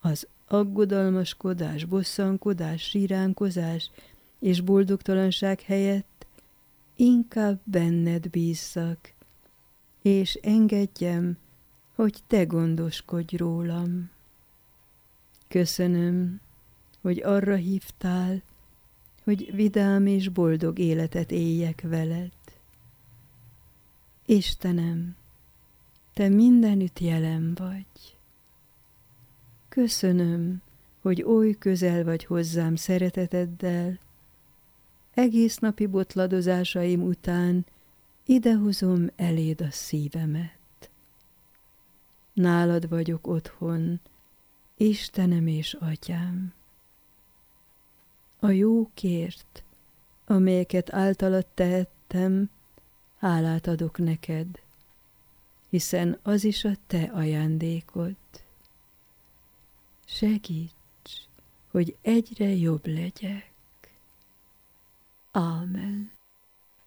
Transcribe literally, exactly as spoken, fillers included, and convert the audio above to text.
az aggodalmaskodás, bosszankodás, síránkozás és boldogtalanság helyett inkább benned bízzak, és engedjem, hogy te gondoskodj rólam. Köszönöm, hogy arra hívtál, hogy vidám és boldog életet éljek veled. Istenem, te mindenütt jelen vagy. Köszönöm, hogy oly közel vagy hozzám szereteteddel. Egész napi botladozásaim után idehozom eléd a szívemet. Nálad vagyok otthon, Istenem és Atyám. A jókért, amelyeket általad tehettem, hálát adok neked, hiszen az is a te ajándékod. Segíts, hogy egyre jobb legyek. Ámen.